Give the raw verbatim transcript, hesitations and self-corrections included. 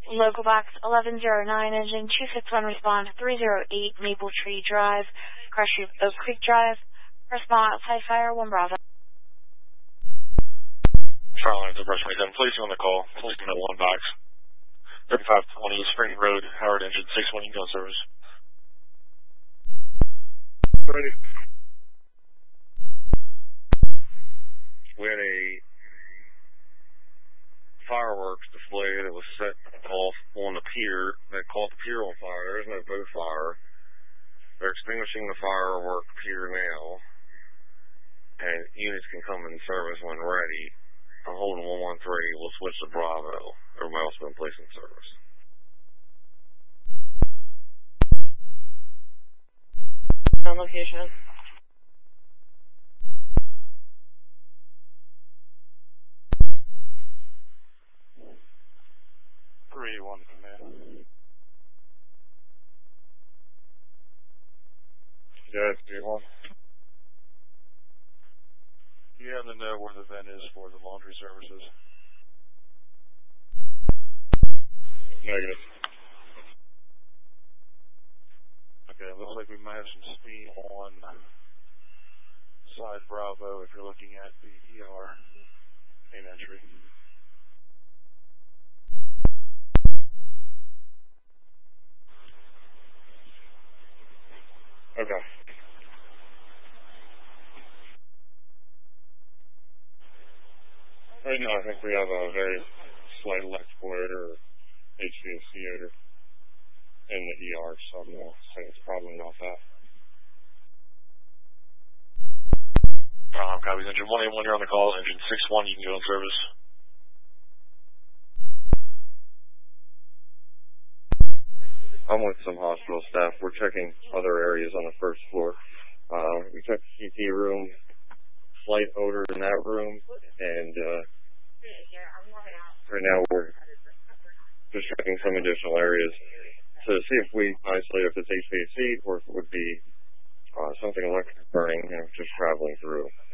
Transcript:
Local box eleven oh nine, engine two six one, respond three oh eight Maple Tree Drive, Crush Oak Creek Drive. Response outside fire, one Bravo. Charlie, the Brush twenty-seven, please on the call. Please come to one box. thirty-five twenty Spring Road, Howard, engine six one, you can go service. Ready. We had a fireworks display that was set off on the pier that caught the pier on fire. There is no boat fire. They're extinguishing the firework pier now, and units can come in service when ready. I'm holding one one three. We'll switch to Bravo. Everybody else has been placed in service. On location. three one, command. Yes, three one. Do you happen to know where the vent is for the laundry services? Negative. Okay, looks like we might have some speed on side Bravo if you're looking at the E R main entry. Okay. Right now, I think we have a very slight electrical odor or H V A C odor in the E R, so I'm going to say it's probably not that. Um, copies, engine one eight one, you're on the call. Engine six one, you can go in service. I'm with some hospital staff. We're checking other areas on the first floor. Uh, we checked the C T room, slight odor in that room, and uh, right now we're just checking some additional areas to see if we isolate if it's H V A C or if it would be uh, something electric burning and just traveling through.